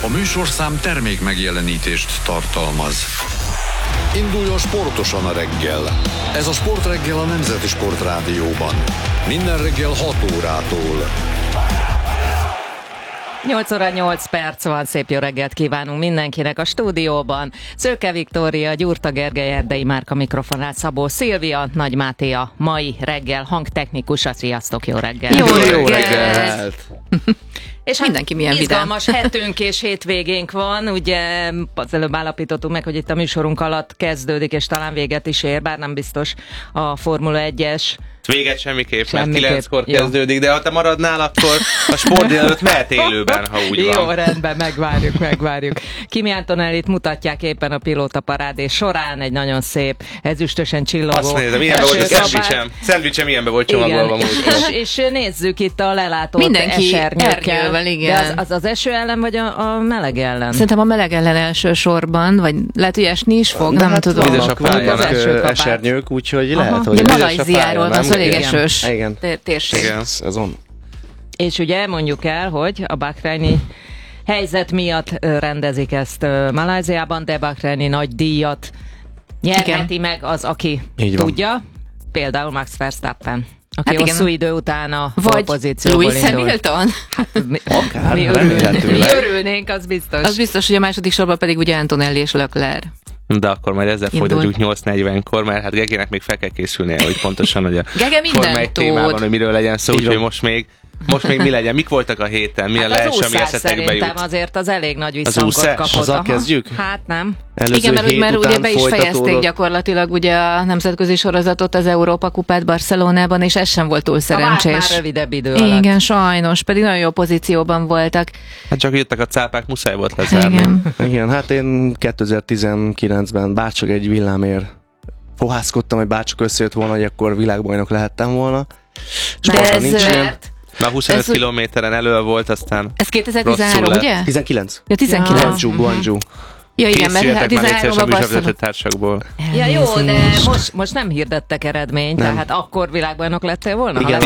műsorszám termék megjelenítést tartalmaz. Induljon sportosan a reggel. Ez a Sportreggel a Nemzeti Sportrádióban. Minden reggel 6 órától. 8 óra 8 perc van, szép jó reggelt kívánunk mindenkinek a stúdióban. Szőke Viktória, Gyurta Gergely, Erdei Márka mikrofonál, Szabó Szilvia, Nagy Máté a mai reggel hangtechnikusa. Sziasztok, jó reggelt! Jó reggelt! És hát mindenki milyen izgalmas hetünk és hétvégénk van, ugye az előbb állapítottuk meg, hogy itt a műsorunk alatt kezdődik, és talán véget is ér, bár nem biztos a Formula 1-es. Véget semmiképp, mert 9-kor kezdődik, de ha te maradnál, akkor a sport délelőtt mehet élőben, ha úgy van. Jó, rendben, megvárjuk. Kimi Antonellit mutatják éppen a pilótaparádé során, egy nagyon szép, ezüstösen csillogó. Azt nézem, ilyenbe volt a szendvicsem ilyenbe volt csomagolva. És nézzük itt a lelátót mindenki esernyőkkel. Igen. De az eső ellen, vagy a meleg ellen? Szerintem a meleg ellen elsősorban, vagy lehet, hogy esni is fog, nem hát tudom. Vizes a pályának esernyők, úgyhogy lehet, hogy de Malajziáról az elég esős térség. Igen, szezon. És ugye mondjuk el, hogy a bahreini helyzet miatt rendezik ezt Malajziában, de bahreini nagy díjat nyerheti meg az, aki tudja. Például Max Verstappen, aki hosszú idő után a pozícióból indult. Lewis Hamilton? Akár, mi örülnénk, az biztos. Az biztos, hogy a második sorban pedig ugye Antonelli és Leclerc. De akkor majd ezzel folytatjuk 8:40-kor, mert hát Gegének még fel kell készülnie, hogy pontosan, hogy a Forma 1 témában, hogy miről legyen szó, úgyhogy most még mi legyen? Mik voltak a héten? Mi a lees, ami eszetekbe jut? Szerintem azért az elég nagy visszhangot kapott. Azzal kezdjük? Hát nem. Igen, mert ugye be is fejezték gyakorlatilag ugye a nemzetközi sorozatot, az Európa kupát Barcelonában, és ez sem volt túl szerencsés. Már rövidebb idő alatt. Igen, sajnos, pedig nagyon jó pozícióban voltak. Hát csak jöttek a cápák, muszáj volt lezárni. Igen, hát én 2019-ben bárcsak egy villámért fohászkodtam, hogy bárcsak összejött volna, hogy akkor világbajnok lehettem volna. De ez már 25 kilométeren elő volt, aztán ez 2013, ugye? 19. Ja, 19. Guangzhou. Ja, igen, mert 13-ban műsorvezetőtársakból. Ja, jó, de most nem hirdettek eredményt, tehát akkor világbajnok lettél volna? Igen,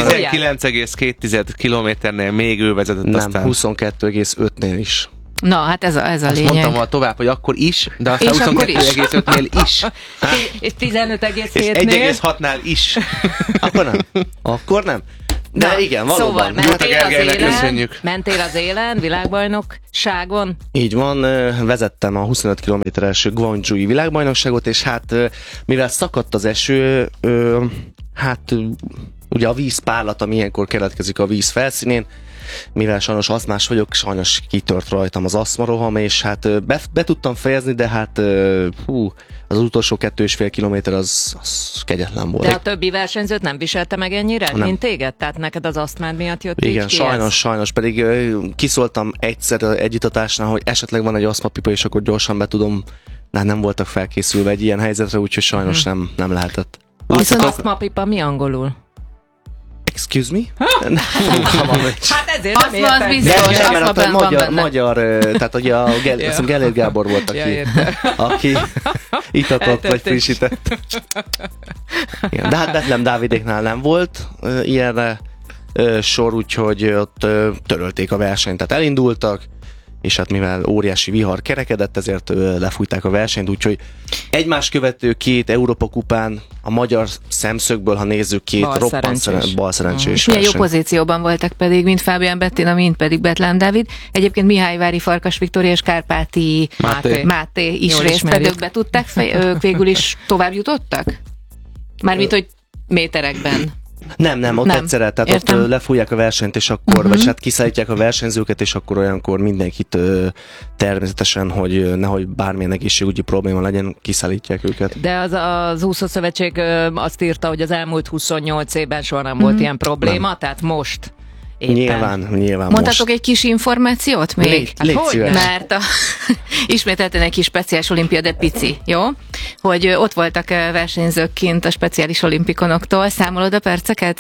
19,2 kilométernél még ő vezetett, nem, aztán 22,5-nél is. Na, hát ez a azt lényeg. mondtam volna tovább, hogy akkor is, de aztán 22,5-nél is. És 15,7-nél. És 1,6-nál is. Akkor nem. De na, igen, valóban. Szóval mentél az élen, világbajnokságon? Így van, vezettem a 25 kilométeres Guangzhou-i világbajnokságot, és hát mivel szakadt az eső, hát ugye a vízpárlat, ami ilyenkor keletkezik a víz felszínén, mivel sajnos asztmás vagyok, sajnos kitört rajtam az asztmaroham, és hát be tudtam fejezni, de hát az utolsó 2,5 kilométer az kegyetlen volt. De a többi versenyzőt nem viselte meg ennyire, mint téged? Tehát neked az asztmád miatt jött igen, sajnos, pedig kiszóltam egyszer egy itatásnál, hogy esetleg van egy asztmapipa, és akkor gyorsan be tudom, nem voltak felkészülve egy ilyen helyzetre, úgyhogy sajnos nem lehetett. Az asztmapipa mi angolul? Excuse me? Hát ezért nem értem. Biztos, magyar, tehát ugye a Gellért Gábor volt, aki itatott vagy frissített. Igen, de hát Bethlehem Dávidéknál nem volt ilyenre sor, úgyhogy ott törölték a versenyt, tehát elindultak, és hát mivel óriási vihar kerekedett, ezért lefújták a versenyt, úgyhogy egymás követő két Európa kupán a magyar szemszögből, ha nézzük, két roppant balszerencsés milyen jó pozícióban voltak pedig, mint Fábián Bettina, mint pedig Bethlehem Dávid. Egyébként Mihályvári, Farkas Viktória és Kárpáti Máté is részt vett, ők be tudták, ők végül is tovább jutottak? Mármint, hogy méterekben. Nem, ott egyszerre, tehát értem. Ott lefújják a versenyt, és akkor, vagy hát kiszállítják a versenyzőket, és akkor olyankor mindenkit természetesen, hogy nehogy bármilyen egészségügyi probléma legyen, kiszállítják őket. De az úszószövetség azt írta, hogy az elmúlt 28 évben soha nem volt ilyen probléma, tehát most éppen. Nyilván mondhatok egy kis információt még? Légy szíves. Mert ismételten egy kis speciális olimpia, de pici, jó? Hogy ott voltak versenyzők kint a speciális olimpikonoktól. Számolod a perceket?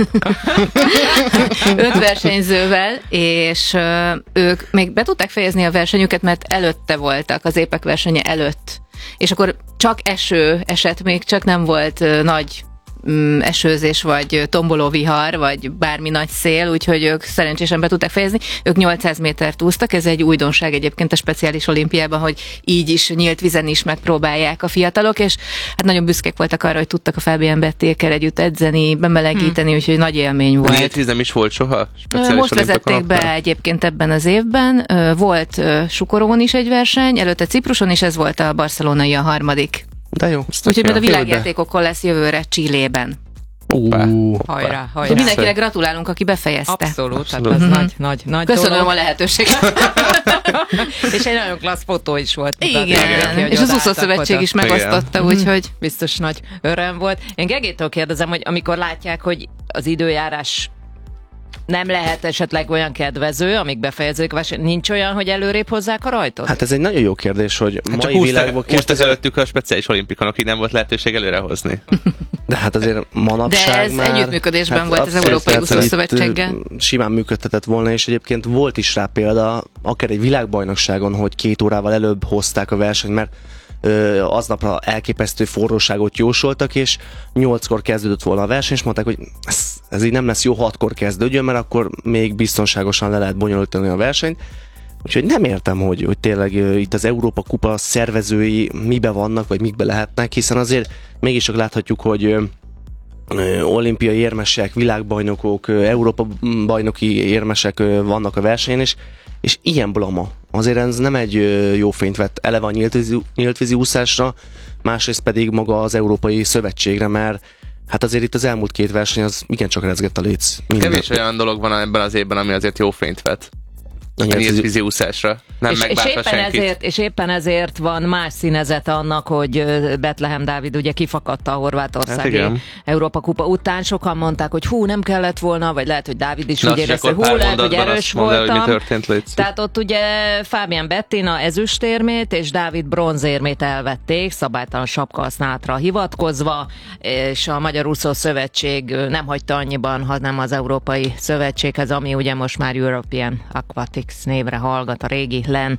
5 versenyzővel, és ők még be tudták fejezni a versenyüket, mert előtte voltak, az épek versenye előtt. És akkor csak eső esett még, csak nem volt nagy esőzés, vagy tomboló vihar, vagy bármi nagy szél, úgyhogy ők szerencsésen be tudták fejezni. Ők 800 métert úsztak, ez egy újdonság egyébként a speciális olimpiában, hogy így is nyílt vizen is megpróbálják a fiatalok, és hát nagyon büszkék voltak arra, hogy tudtak a Fabian Bettékkel együtt edzeni, bemelegíteni, úgyhogy nagy élmény volt. Nyílt víz nem is volt soha? Most vezették be egyébként ebben az évben. Volt Sukorón is egy verseny, előtte Cipruson, és ez volt a barcelonai a harmadik. De jó. Úgyhogy majd a világjátékokon lesz jövőre Chilében. Hajrá. Mindenkinek gratulálunk, aki befejezte. Abszolút. Hát ez nagy Köszönöm dolog. a lehetőséget. És egy nagyon klassz fotó is volt. Igen. És az úszószövetség is megosztotta, úgyhogy biztos nagy öröm volt. Én Gegétől kérdezem, hogy amikor látják, hogy az időjárás nem lehet esetleg olyan kedvező, amíg befejezik, nincs olyan, hogy előrébb hozzák a rajtot? Hát ez egy nagyon jó kérdés, hogy mai világban... Most előttük a speciális olimpikon, akik nem volt lehetőség előrehozni. De hát azért manapság de ez már... együttműködésben volt az Európai Úszószövetséggel. Simán működhetett volna, és egyébként volt is rá példa, akár egy világbajnokságon, hogy 2 órával előbb hozták a versenyt, mert aznapra elképesztő forróságot jósoltak, és 8-kor kezdődött volna a verseny, és mondták, hogy ez így nem lesz jó, 6-kor kezdődjön, mert akkor még biztonságosan le lehet bonyolítani a versenyt. Úgyhogy nem értem, hogy tényleg itt az Európa Kupa szervezői mibe vannak, vagy mikbe lehetnek, hiszen azért mégis csak láthatjuk, hogy olimpiai érmesek, világbajnokok, Európa bajnoki érmesek vannak a versenyen, és ilyen blama. Azért ez nem egy jó fényt vett eleve a nyíltvízi úszásra, másrészt pedig maga az Európai Szövetségre, mert hát azért itt az elmúlt 2 verseny az igencsak rezgett a léc. Kevés olyan dolog van ebben az évben, ami azért jó fényt vett. A nyíltvízi úszásra. Nem megbántva senkit. És éppen ezért van más színezete annak, hogy Betlehem Dávid ugye kifakadta a horvátországi Európa Kupa után. Sokan mondták, hogy nem kellett volna, vagy lehet, hogy Dávid is úgy érezte, hogy lehet, hogy erős voltam. Tehát ott ugye Fabian Bettina ezüstérmét és Dávid bronzérmét elvették, szabálytalan sapkahasználatra hivatkozva, és a Magyar Úszó Szövetség nem hagyta annyiban, hanem az Európai Szövetséghez, ami ugye most már European Aquatics névre hallgat, a régi LEN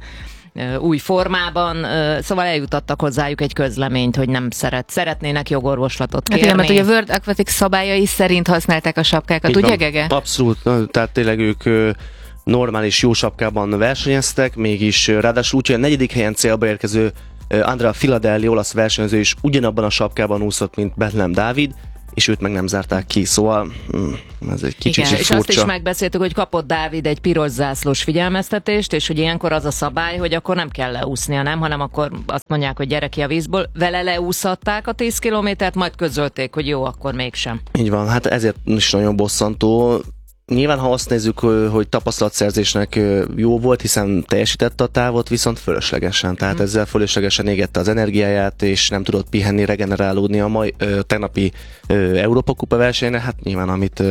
új formában, szóval eljutattak hozzájuk egy közleményt, hogy nem szeretnének jogorvoslatot kérni. Hát igen, mert ugye a World Aquatics szabályai szerint használták a sapkákat, ugye Gege? Abszolút, tehát tényleg ők normális jó sapkában versenyeztek, mégis ráadásul úgy, hogy a 4. helyen célba érkező Andrea Filadelli olasz versenyző is ugyanabban a sapkában úszott, mint Betlehem Dávid, és őt meg nem zárták ki, szóval ez egy kicsit furcsa. És azt is megbeszéltük, hogy kapott Dávid egy piros zászlós figyelmeztetést, és hogy ilyenkor az a szabály, hogy akkor nem kell leúsznia, nem, hanem akkor azt mondják, hogy gyere ki a vízből. Vele leúszatták a 10 kilométert, majd közölték, hogy jó, akkor mégsem. Így van, hát ezért is nagyon bosszantó. Nyilván, ha azt nézzük, hogy tapasztalatszerzésnek jó volt, hiszen teljesítette a távot, viszont fölöslegesen. Tehát ezzel fölöslegesen égette az energiáját, és nem tudott pihenni, regenerálódni a tegnapi Európa Kupa versenyre, hát nyilván amit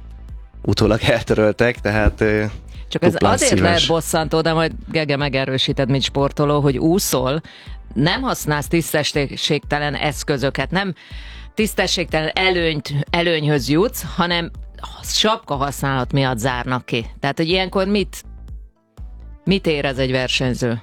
utólag eltöröltek, tehát csak ez azért lehet bosszantó, de majd Gege megerősíted, mint sportoló, hogy úszol, nem használsz tisztességtelen eszközöket, nem tisztességtelen előnyhöz jutsz, hanem sapka használat miatt zárnak ki. Tehát, hogy ilyenkor mit érez egy versenyző?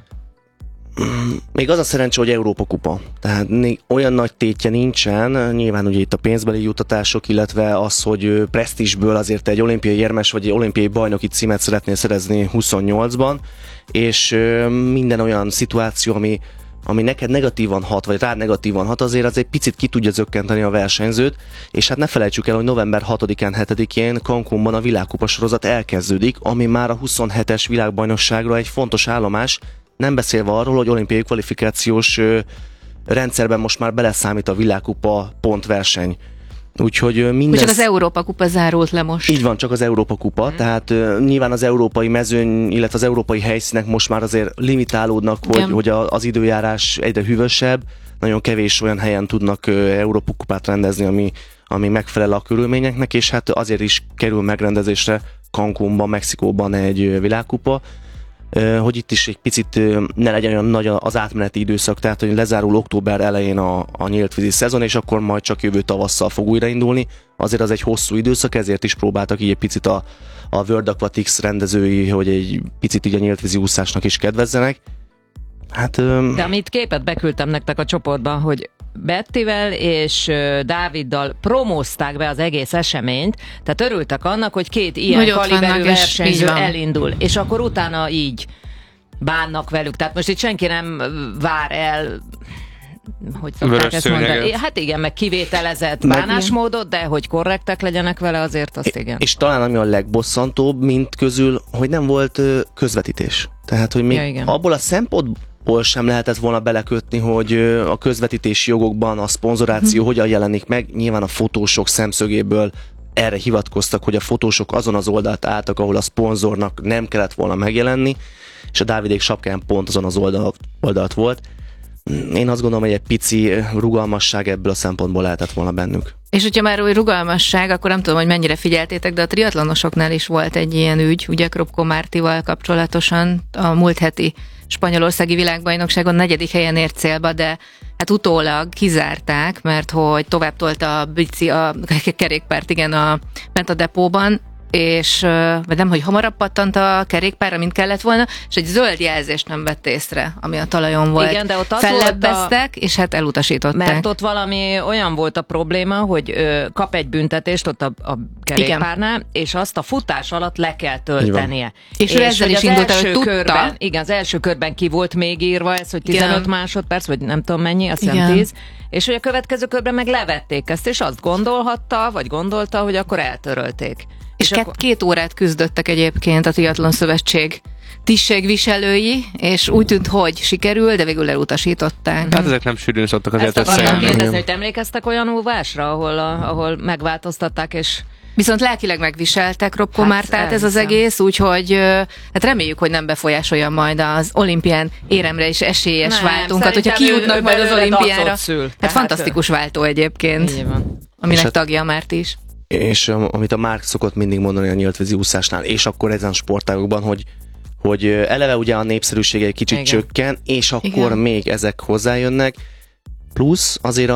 Még az a szerencsé, hogy Európa Kupa. Tehát olyan nagy tétje nincsen, nyilván ugye itt a pénzbeli juttatások, illetve az, hogy presztízsből azért egy olimpiai érmes vagy egy olimpiai bajnoki címet szeretnél szerezni 28-ban, és minden olyan szituáció, ami neked negatívan hat, vagy rád negatívan hat, azért az egy picit ki tudja zökkenteni a versenyzőt, és hát ne felejtsük el, hogy november 6-án, 7-én Cancúnban a világkupa sorozat elkezdődik, ami már a 27-es világbajnokságra egy fontos állomás, nem beszélve arról, hogy olimpiai kvalifikációs rendszerben most már beleszámít a világkupa pontverseny. Úgyhogy minden... Csak az Európa Kupa zárult le most. Így van, csak az Európa Kupa, tehát nyilván az európai mezőny, illetve az európai helyszínek most már azért limitálódnak, hogy az időjárás egyre hűvösebb, nagyon kevés olyan helyen tudnak Európa Kupát rendezni, ami megfelel a körülményeknek, és hát azért is kerül megrendezésre Cancúnban, Mexikóban egy világkupa, hogy itt is egy picit ne legyen olyan nagy az átmeneti időszak, tehát hogy lezárul október elején a nyíltvízi szezon, és akkor majd csak jövő tavasszal fog újraindulni. Azért az egy hosszú időszak, ezért is próbáltak így egy picit a World Aquatics rendezői, hogy egy picit így a nyíltvízi úszásnak is kedvezzenek. Hát, de amit képet beküldtem nektek a csoportban, hogy Bettivel és Dáviddal promózták be az egész eseményt, tehát örültek annak, hogy 2 ilyen kaliberű versenyző elindul, és akkor utána így bánnak velük. Tehát most itt senki nem vár el, hogy szokták ezt mondani? Hát igen, meg kivételezett bánásmódot, de hogy korrektek legyenek vele, azért azt igen. És talán ami a legbosszantóbb, mint közül, hogy nem volt közvetítés. Tehát, hogy még abból a szempontból sem lehetett volna belekötni, hogy a közvetítési jogokban a szponzoráció hogyan jelenik meg. Nyilván a fotósok szemszögéből erre hivatkoztak, hogy a fotósok azon az oldalt álltak, ahol a szponzornak nem kellett volna megjelenni, és a Dávidék sapkán pont azon az oldalt volt. Én azt gondolom, hogy egy pici rugalmasság ebből a szempontból lehetett volna bennük. És hogyha már új rugalmasság, akkor nem tudom, hogy mennyire figyeltétek, de a triatlonosoknál is volt egy ilyen ügy, ugye Kropko Mártival kapcsolatosan a múlt heti spanyolországi világbajnokságon 4. helyen ért célba, de hát utólag kizárták, mert hogy tovább tolta a kerékpárt, ment a depóban, és vagy nem, hogy hamarabb pattant a kerékpárra, mint kellett volna, és egy zöld jelzést nem vett észre, ami a talajon volt. Igen, de ott fellebbeztek, és hát elutasították. Mert ott valami olyan volt a probléma, hogy kap egy büntetést ott a kerékpárnál, igen. És azt a futás alatt le kell töltenie. És ő ezzel is indult, hogy tudta. Igen, az első körben ki volt még írva ez, hogy 15 igen. másodperc, vagy nem tudom mennyi, azt hiszem 10, és hogy a következő körben meg levették ezt, és azt gondolta, hogy akkor eltörölték. És 2 órát küzdöttek egyébként a Triatlon Szövetség tisztségviselői, és úgy tűnt, hogy sikerül, de végül elutasították. Hát ezek nem sűrűn szoktak azért összejönni. Ezt akartam kérdezni, hogy emlékeztek olyan óvásra, ahol megváltoztatták, és... Viszont lelkileg megviseltek Kropko Mártát ez az egész, úgyhogy hát reméljük, hogy nem befolyásolja majd az olimpián éremre is esélyes váltunkat, hogyha kijutnak majd az olimpiára. Hát fantasztikus váltó egyébként, aminek tagja Márti is. És amit a Márk szokott mindig mondani a nyíltvízi úszásnál, és akkor ezen sportágokban, hogy eleve ugye a népszerűsége egy kicsit csökken, és akkor még ezek hozzájönnek, plusz azért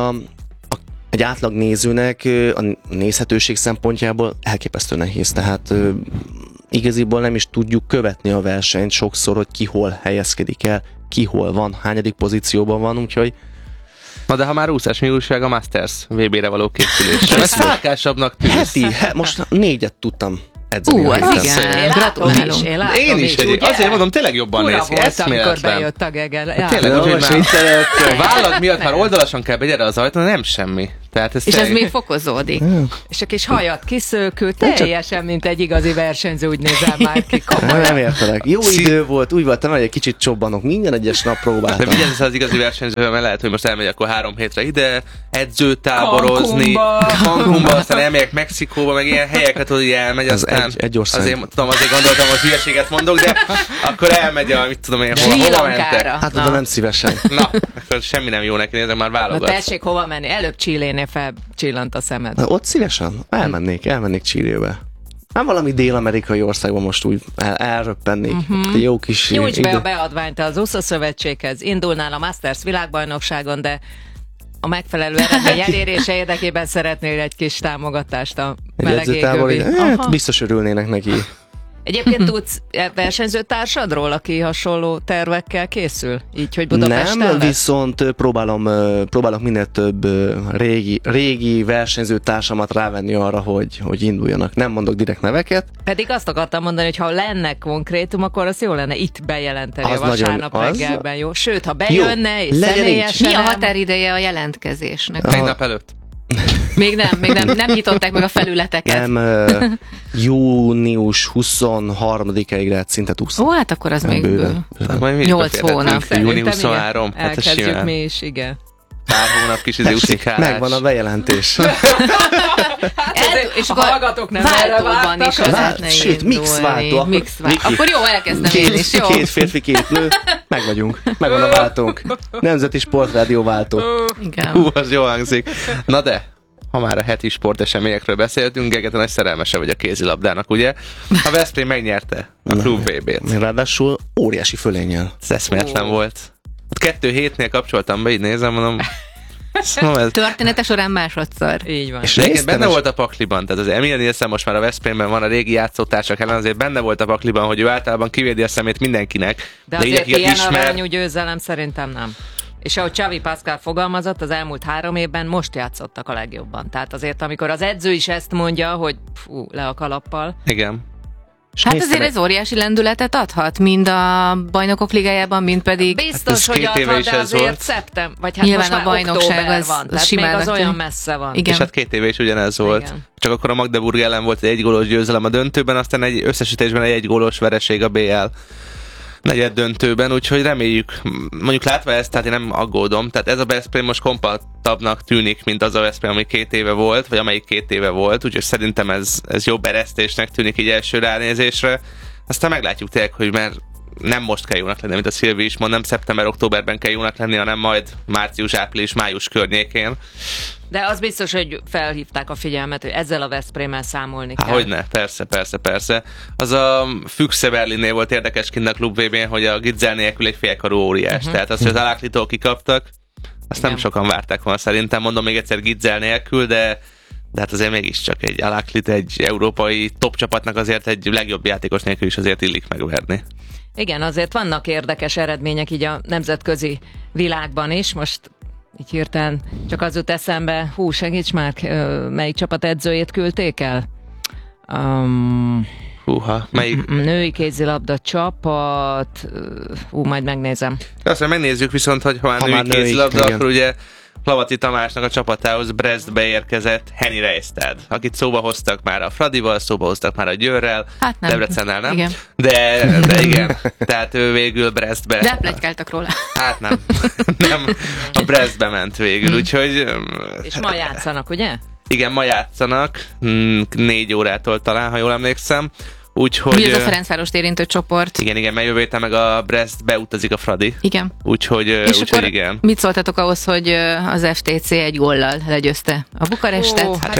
egy átlag nézőnek a nézhetőség szempontjából elképesztő nehéz, tehát igaziból nem is tudjuk követni a versenyt sokszor, hogy ki hol helyezkedik el, ki hol van, hányadik pozícióban van, úgyhogy na de ha már úszás, mi újság a Masters VB-re való készülés? Ez szálkásabbnak tűz. Most 4 tudtam edzeni. Igen, gratulálunk. Én is azért mondom, tényleg jobban néz ki. Eszméletlen. Bejött a gegel. Tényleg, hogy a vállad miatt már oldalasan kell begyere az ajtón, nem semmi. Tehát és ez még fokozódik. És a kis hajat kiszőkült, teljesen, mint egy igazi versenyző, úgy nézel már ki. Nem értelek. Jó idő volt, úgy voltam, hogy egy kicsit csobbanok. Minden egyes nap próbáltam. De vigyázz az igazi versenyző, mert lehet, hogy most elmegy akkor 3 hétre ide, edzőtáborozni, Cancúnba, aztán elmegyek Mexikóba, meg ilyen helyeket, hogy elmegy, aztán egy ország. Azért gondoltam, hogy hülyeséget mondok, de akkor elmegy mit tudom én, hova mentek. Hát oda nem szívesen. Na, akkor semmi nem jó neki, nézem, már válogat. Tessék hova menni, előbb Chilénél felcsillant a szemed. Na, ott szívesen elmennék Chilébe. Nem valami dél-amerikai országban most úgy elröppennék. Jó kis nyújts be a beadványt az úszószövetséghez, indulnál a Masters világbajnokságon, de a megfelelő eredmény elérése érdekében szeretnél egy kis támogatást a meleg égővé. Hát biztos örülnének neki. Egyébként tudsz versenyzőtársadról, aki hasonló tervekkel készül? Így, hogy Budapesten nem, viszont próbálok minél több régi versenyzőtársamat rávenni arra, hogy induljanak. Nem mondok direkt neveket. Pedig azt akartam mondani, hogy ha lenne konkrétum, akkor az jó lenne itt bejelenteni az a vasárnap reggelben, jó? Sőt, ha bejönne és személyesen... Mi a határideje a jelentkezésnek? Egy nap előtt. Még nem nyitották meg a felületeket. Nem, június 23-ig lehet szintet úszni. Ó, hát akkor az még 8 hónap. Júni 23. Elkezdjük mi is, igen. Pár hónap kis úszikálás. Megvan a bejelentés. És a hallgatók nem váltóban is lehetne sőt, mix váltó. Akkor jó, elkezdem én is, jó? 2 férfi, 2 nő. Meg vagyunk. Megvan a váltónk. Nemzeti Sportrádió váltó. Igen. Az jó hangzik. Na de, ha már a heti sporteseményekről beszéltünk, Gegete nagy szerelmese vagy a kézilabdának, ugye? A Veszprém megnyerte a Klub VB-t. Ráadásul óriási fölénnyel. Ez eszméletlen volt. 2 hétnél kapcsoltam be, így nézem, mondom... Szóval története során másodszor. Így van. És benne volt a pakliban, tehát az Emil Nielsen most már a Veszprémben van a régi játszótársak ellen, azért benne volt a pakliban, hogy ő általában kivédi a szemét mindenkinek. De azért ilyen aranyú győzelem szerintem nem. És ahogy Xavi Pascual fogalmazott, az elmúlt 3 évben most játszottak a legjobban. Tehát azért, amikor az edző is ezt mondja, hogy le a kalappal. Igen. Hát azért ez óriási lendületet adhat, mind a Bajnokok Ligájában, mind pedig... Biztos, hogy adhat, de azért szeptember, vagy hát nyilván most a bajnokság az van, tehát még az olyan messze van. Igen. És hát 2 éve is ugyanez volt. Igen. Csak akkor a Magdeburg ellen volt egy 1-gólos győzelem a döntőben, aztán egy összesítésben egy 1-gólos vereség a BL negyed döntőben, úgyhogy reméljük, mondjuk látva ezt, tehát én nem aggódom, tehát ez a Veszprém most kompaktabbnak tűnik, mint az a Veszprém, ami 2 éve volt, vagy amelyik 2 éve volt, úgyhogy szerintem ez jobb eresztésnek tűnik így első ránézésre. Aztán meglátjuk tényleg, hogy mert nem most kell jónak lenni, mint a Szilvi is mond, nem szeptember-októberben kell jónak lenni, hanem majd március, április, május környékén. De az biztos, hogy felhívták a figyelmet, hogy ezzel a Veszprémmel számolni kell. Hogyne, persze. Az a Füchse Berlinnél volt érdekes kint a Klub VB-n, hogy a Gitzel nélkül egy félkarú óriás. Tehát azt, hogy az Alaklitól kikaptak, azt nem sokan várták volna szerintem, mondom még egyszer Gitzel nélkül, de hát azért mégiscsak egy Alaklit, egy európai top csapatnak azért egy legjobb játékos nélkül is azért illik megverni. Igen, azért vannak érdekes eredmények így a nemzetközi világban is. Most így hirtelen csak az jut eszembe, segíts már, melyik csapat edzőjét küldték el? Melyik? Női kézilabda csapat, majd megnézem. Azt megnézzük viszont, hogy ha már női kézilabda, akkor ugye Lavati Tamásnak a csapatához Brestbe érkezett Henny Reistad, akit szóba hoztak már a Fradival, szóba hoztak már a Győrrel, hát nem. Debrecennel nem. Igen. De igen, tehát ő végül Brestbe. De pletykáltak róla. Hát nem, a Brestbe ment végül, úgyhogy... És ma játszanak, ugye? Igen, ma játszanak, 4 órától talán, ha jól emlékszem. Úgyhogy... Mi ez a Ferencvárost érintő csoport? Igen, mert jövő héten meg a Brest beutazik a Fradi. Igen. Úgyhogy igen. Mit szóltatok ahhoz, hogy az FTC 1 góllal legyőzte a Bukarestet? Hát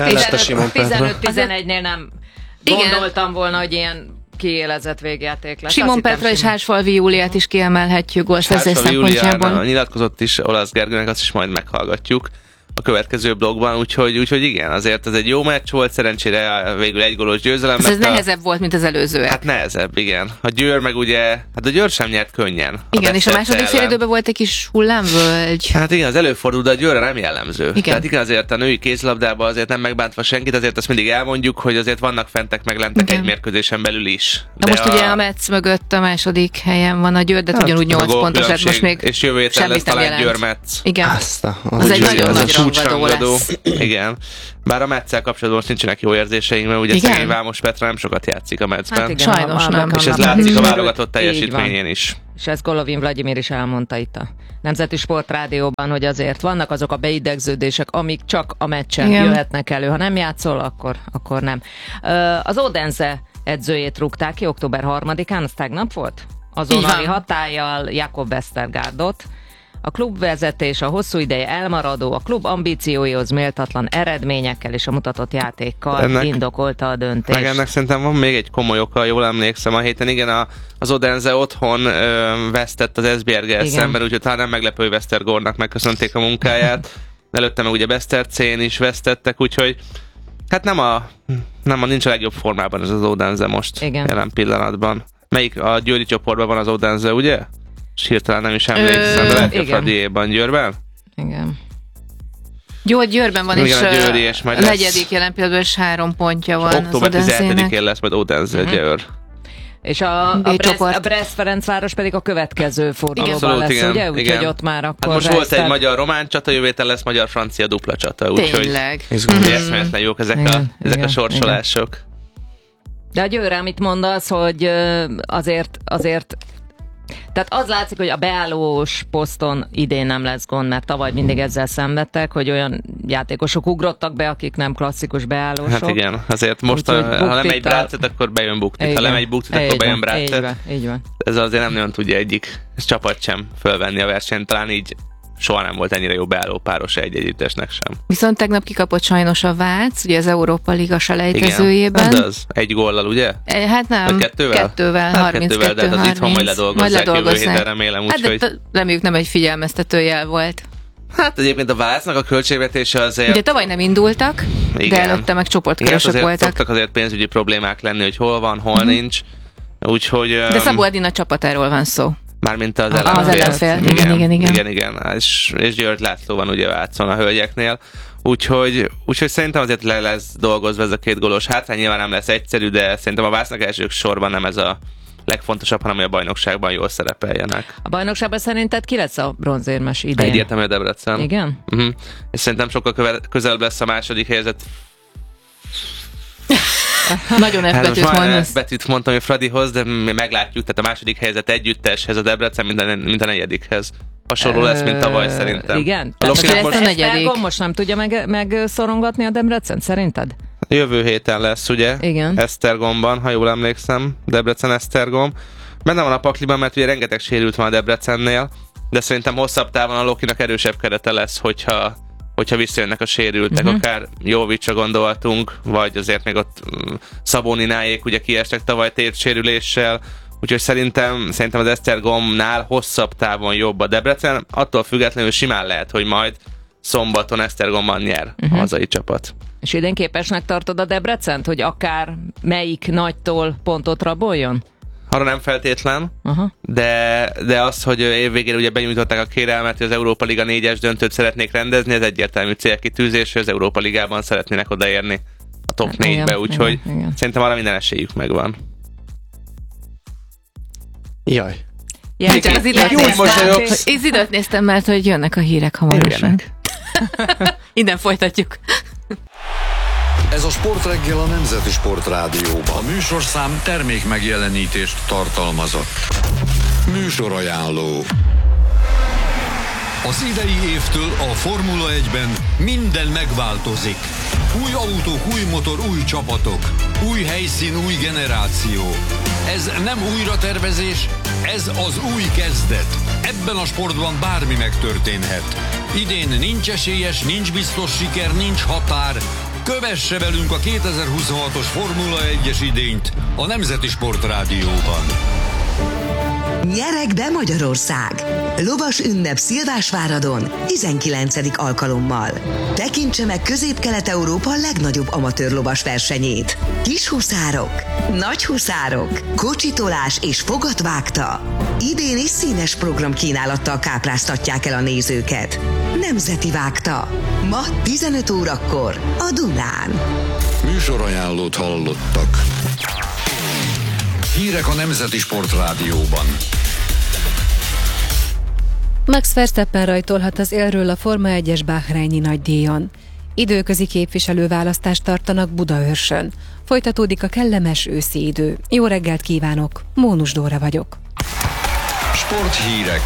15-11-nél nem gondoltam volna, hogy ilyen kiélezett végjáték lesz. Simon Petra és Hársfalvi Júliát is kiemelhetjük gólszerzés szempontjából. Nyilatkozott is Olasz Gergőnek, azt is majd meghallgatjuk a következő blogban, úgyhogy igen, azért ez egy jó meccs volt, szerencsére végül 1 gólos győzelem. Ez nehezebb volt, mint az előző. Hát nehezebb, igen. A Győr meg ugye, hát a Győr sem nyert könnyen. Igen, és a második félidőben volt egy kis hullámvölgy. Hát igen, az előfordul, de a Győrre nem jellemző. Igen. Tehát igen, azért a női kézilabdában azért nem megbántva senkit, azért azt mindig elmondjuk, hogy azért vannak fentek meg lentek egy mérkőzésen belül is. De most ugye a Metz mögött a második helyen van a Győr, de ugyanúgy 8 pontos, tehát most még és jövő héten lesz talán Győr-Metz. Igen. Az egy nagyon nagy rangadó. Igen. Bár a Metzel kapcsolatban most nincsenek jó érzéseink, mert ugye szegény Vámos Petra nem sokat játszik a Metzben. Hát igen, sajnos nem. És ez látszik a válogatott teljesítményén is. És ezt Golovin Vladimir is elmondta itt a Nemzeti Sportrádióban, hogy azért vannak azok a beidegződések, amik csak a meccsen jöhetnek elő. Ha nem játszol, akkor nem. Az Odense edzőjét rúgták ki október 3-án, az tegnap volt? Azonnali hatállyal Jakob Westergaardot. A klubvezetés a hosszú ideje elmaradó, a klub ambícióihoz méltatlan eredményekkel és a mutatott játékkal indokolta a döntést. Meg ennek szerintem van még egy komoly oka, jól emlékszem a héten. Igen, az Odense otthon vesztett az Esbjerggel szemben, úgyhogy talán nem meglepő, hogy Westergaardnak megköszönték a munkáját. Előtte meg ugye Besztercén is vesztettek, úgyhogy hát nincs a legjobb formában ez az Odense most jelen pillanatban. Melyik a győri csoportban van az Odense, ugye? És hirtelen nem is emlékszem, de lehet, hogy Fradiéban, Győrben? Igen. Jó, Győrben van, és a negyedik jelen pillanatban is 3 pontja van az október 17-én lesz majd Odense Győr. És a Brest-Ferencváros pedig a következő fordulóban lesz, ugye? Úgyhogy ott már akkor... Hát most volt egy magyar-román csata, jövő héten lesz magyar-francia dupla csata. Tényleg. Eszméletlen jók ezek a sorsolások. De a Győrre, amit mondasz, hogy azért tehát az látszik, hogy a beállós poszton idén nem lesz gond, mert tavaly mindig ezzel szenvedtek, hogy olyan játékosok ugrottak be, akik nem klasszikus beállósok. Hát igen, azért most ha lemegy Brácet, akkor bejön Buktit. Ha lemegy Buktit, akkor bejön Brácet. Így van. Ez azért nem nagyon tudja egyik csapat sem fölvenni a versenyt, talán így soha nem volt ennyire jó beálló páros egy együttesnek sem. Viszont tegnap kikapott sajnos a Vác, ugye az Európa Liga selejtezőjében. Igen, az 1 góllal, ugye? Hát nem. 2-vel? 32-vel, de hát az itthon majd ledolgozzák jövő héten, remélem. Hát reméljük nem egy figyelmeztető jel volt. Hát egyébként a Vácnak a költségvetése azért... Ugye tavaly nem indultak, de előtte meg csoportkörösök voltak. Szoktak azért pénzügyi problémák lenni, hogy hol van, hol nincs. Úgyhogy... De Szabó Edina csapatáról van szó. Mármint az ellenfél. Igen. És György László van ugye Vácon a hölgyeknél. Úgyhogy szerintem azért le lesz dolgozva ez a 2 gólos hátrány. Nyilván nem lesz egyszerű, de szerintem a Vásznak első sorban nem ez a legfontosabb, hanem hogy a bajnokságban jól szerepeljenek. A bajnokságban szerinted ki lesz a bronzérmes idén? Egyértelmű a Debrecen. Igen? És szerintem sokkal közelebb lesz a második helyzet. Nagyon F-betűt mondasz. F-betűt mondtam, hogy Fradihoz, de meglátjuk, tehát a második helyzet együtteshez a Debrecen, mint a negyedikhez. Hasonló lesz, mint tavaly szerintem. Igen? Tehát a negyedik. Most nem tudja megszorongatni a Debrecen, szerinted? Jövő héten lesz, ugye? Igen. Esztergomban, ha jól emlékszem. Debrecen-Esztergom. Benne van a pakliban, mert ugye rengeteg sérült van a Debrecennél, de szerintem hosszabb távon a Lokinak erősebb kerete lesz, hogyha visszajönnek a sérültek, akár Jovicsra gondoltunk, vagy azért még ott Szabónináék ugye kiestek tavaly térsérüléssel, úgyhogy szerintem az Esztergomnál hosszabb távon jobb a Debrecen, attól függetlenül simán lehet, hogy majd szombaton Esztergomban nyer a hazai csapat. És idén képesnek tartod a Debrecent, hogy akár melyik nagytól pontot raboljon? Arra nem feltétlen, de az, hogy évvégére ugye benyújtották a kérelmet, hogy az Európa Liga 4-es döntőt szeretnék rendezni, ez egyértelmű célkitűzés, hogy az Európa Ligában szeretnének odaérni a top 4-be, úgyhogy szerintem arra minden esélyük megvan. Jaj. Csak az időt néztem, mert hogy jönnek a hírek hamarosan. Innen folytatjuk. Ez a Sportreggel a Nemzeti Sportrádióban. A műsorszám termék megjelenítést tartalmazott. Műsorajánló. Az idei évtől a Formula 1-ben minden megváltozik. Új autók, új motor, új csapatok. Új helyszín, új generáció. Ez nem újratervezés, ez az új kezdet. Ebben a sportban bármi megtörténhet. Idén nincs esélyes, nincs biztos siker, nincs határ. Kövesse velünk a 2026-os Formula 1-es idényt a Nemzeti Sportrádióban. Nyereg be Magyarország! Lovas ünnep Szilvásváradon 19. alkalommal. Tekintse meg Közép-Kelet-Európa legnagyobb amatőr lovas versenyét. Kis huszárok, nagy huszárok, kocsitolás és fogatvágta. Idén is színes programkínálattal kápráztatják el a nézőket. Nemzeti vágta. Ma 15 órakor a Dunán. Műsorajánlót hallottak. Hírek a Nemzeti Sportrádióban. Max Verstappen rajtolhat az élről a Forma 1-es Bahreini nagydíjon. Időközi képviselőválasztást tartanak Budaörsön. Folytatódik a kellemes őszi idő. Jó reggelt kívánok, Mónus Dóra vagyok. Sporthírek.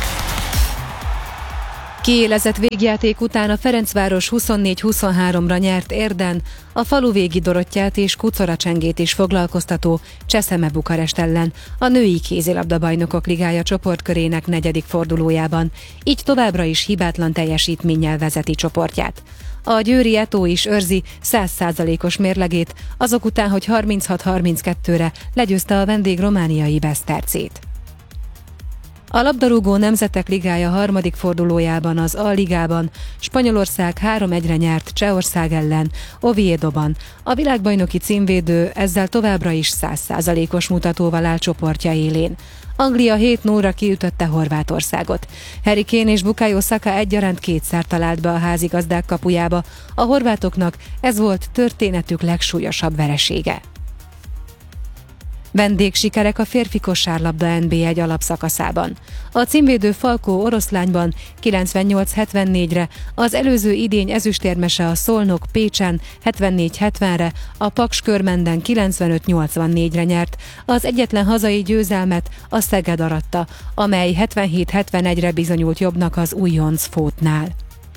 Kiélezett végjáték után a Ferencváros 24-23-ra nyert Érden, a faluvégi Dorottyát és Kucoracsengét is foglalkoztató Cseszeme Bukarest ellen a női kézilabda-bajnokok ligája csoportkörének 4. fordulójában, így továbbra is hibátlan teljesítménnyel vezeti csoportját. A győri Eto is őrzi 100%-os mérlegét, azok után, hogy 36-32-re legyőzte a vendég romániai Besztercét. A labdarúgó Nemzetek Ligája 3. fordulójában az A-ligában Spanyolország 3-1-re nyert Csehország ellen, Oviedoban. A világbajnoki címvédő ezzel továbbra is 100%-os mutatóval áll csoportja élén. Anglia 7-0-ra kiütötte Horvátországot. Harry Kane és Bukayo Saka egyaránt 2-szer talált be a házigazdák kapujába. A horvátoknak ez volt történetük legsúlyosabb veresége. Vendégsikerek a férfi kosárlabda NB1 alapszakaszában. A címvédő Falkó Oroszlányban 98-74-re, az előző idény ezüstérmese a Szolnok Pécsen 74-70-re, a Paks Körmenden 95-84-re nyert, az egyetlen hazai győzelmet a Szeged aratta, amely 77-71-re bizonyult jobbnak az Újonc Fótnál.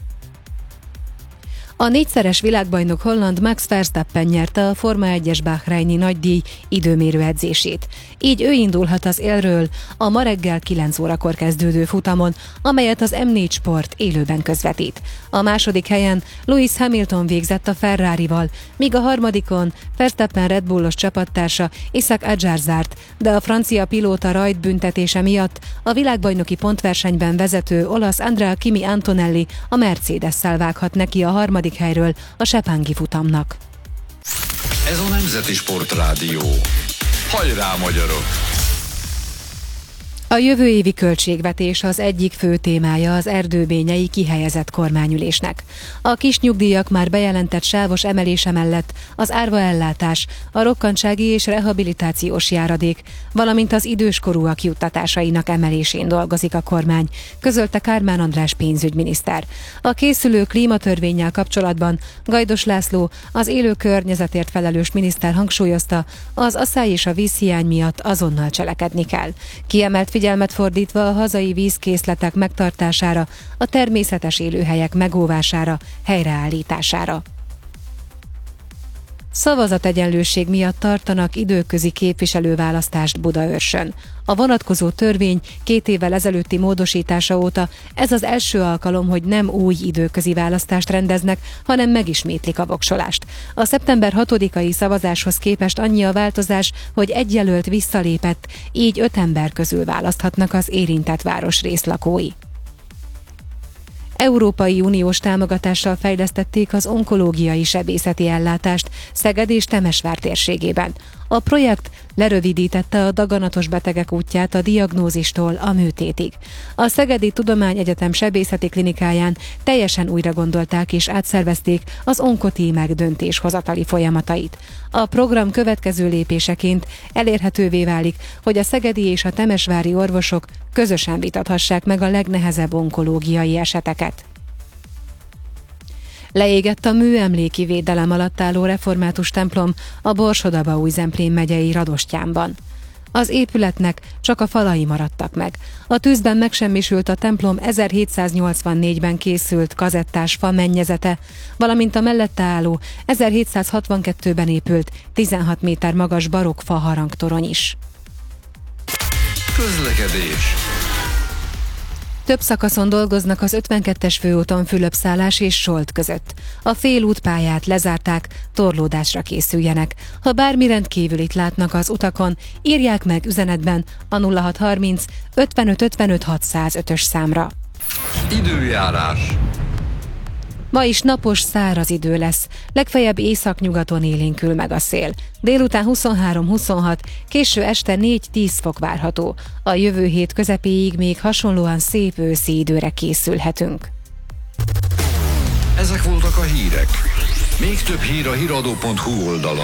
A 4-szeres világbajnok holland Max Verstappen nyerte a Forma 1-es Bahreini nagydíj időmérő edzését. Így ő indulhat az élről a ma reggel 9 órakor kezdődő futamon, amelyet az M4 Sport élőben közvetít. A második helyen Lewis Hamilton végzett a Ferrarival, míg a harmadikon Verstappen Red Bullos csapattársa Isaac Adjar zárt, de a francia pilóta rajtbüntetése miatt a világbajnoki pontversenyben vezető olasz Andrea Kimi Antonelli a Mercedes-szel vághat neki a harmadik helyről a sepángi futamnak. Ez a Nemzeti Sportrádió. Hajrá, magyarok! A jövő évi költségvetés az egyik fő témája az erdőbényei kihelyezett kormányülésnek. A kis nyugdíjak már bejelentett sávos emelése mellett az árvaellátás, a rokkantsági és rehabilitációs járadék, valamint az időskorúak juttatásainak emelésén dolgozik a kormány, közölte Kármán András pénzügyminiszter. A készülő klímatörvénnyel kapcsolatban Gajdos László, az élő környezetért felelős miniszter hangsúlyozta, az asszály és a vízhiány miatt azonnal cselekedni kell. Kiemelt figyelmet fordítva a hazai vízkészletek megtartására, a természetes élőhelyek megóvására, helyreállítására. Szavazategyenlőség miatt tartanak időközi képviselőválasztást Budaörsön. A vonatkozó törvény 2 évvel ezelőtti módosítása óta ez az első alkalom, hogy nem új időközi választást rendeznek, hanem megismétlik a voksolást. A szeptember 6-ai szavazáshoz képest annyi a változás, hogy egy jelölt visszalépett, így 5 ember közül választhatnak az érintett városrész lakói. Európai Uniós támogatással fejlesztették az onkológiai sebészeti ellátást Szeged és Temesvár térségében. A projekt lerövidítette a daganatos betegek útját a diagnózistól a műtétig. A Szegedi Tudományegyetem sebészeti klinikáján teljesen újra gondolták és átszervezték az onkotímek döntéshozatali folyamatait. A program következő lépéseként elérhetővé válik, hogy a szegedi és a temesvári orvosok közösen vitathassák meg a legnehezebb onkológiai eseteket. Leégett a műemléki védelem alatt álló református templom a Borsod-Abaúj-Zemplén megyei Radostyánban. Az épületnek csak a falai maradtak meg. A tűzben megsemmisült a templom 1784-ben készült kazettás fa mennyezete, valamint a mellette álló 1762-ben épült 16 méter magas barokk fa harangtorony is. Közlekedés. Több szakaszon dolgoznak az 52-es főúton Fülöp-Szálás és Solt között. A félútpályát lezárták, torlódásra készüljenek. Ha bármi rendkívülit látnak az utakon, írják meg üzenetben a 0630 55 55 605-ös számra. Időjárás. Ma is napos, száraz idő lesz, legfeljebb északnyugaton élénkül meg a szél. Délután 23-26, késő este 4-10 fok várható. A jövő hét közepéig még hasonlóan szép őszi időre készülhetünk. Ezek voltak a hírek. Még több hír a hiradó.hu oldalon.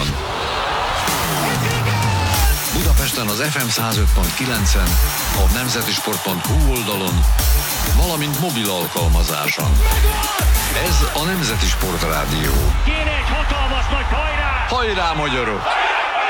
Budapesten az FM 105.9-en, a nemzetisport.hu oldalon, valamint mobil alkalmazáson. Ez a Nemzeti Sport Rádió. Kéne egy hatalmas nagy hajrá! Hajrá, magyarok!